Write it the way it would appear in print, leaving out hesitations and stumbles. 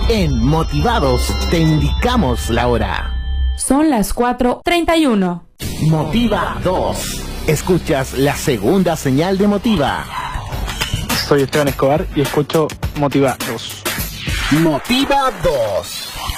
En Motivados te indicamos la hora. Son las 4:31. Motiva 2. Escuchas la segunda señal de Motiva. Soy Esteban Escobar y escucho Motiva 2. Motiva 2.